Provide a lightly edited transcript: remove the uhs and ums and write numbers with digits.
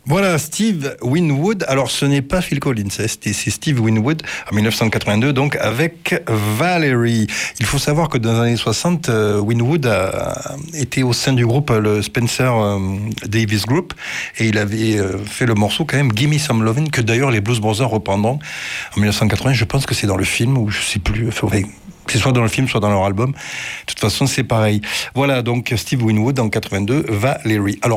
Voilà, Steve Winwood. Alors, ce n'est pas Phil Collins, c'est Steve Winwood, en 1982, donc, avec Valerie. Il faut savoir que dans les années 60, Winwood a été au sein du groupe, le Spencer Davis Group, et il avait fait le morceau, quand même, Gimme Some Lovin', que d'ailleurs les Blues Brothers reprendront en 1980. Je pense que c'est dans le film, ou je sais plus, c'est soit dans le film, soit dans leur album. De toute façon, c'est pareil. Voilà, donc, Steve Winwood, en 82, Valerie. Alors,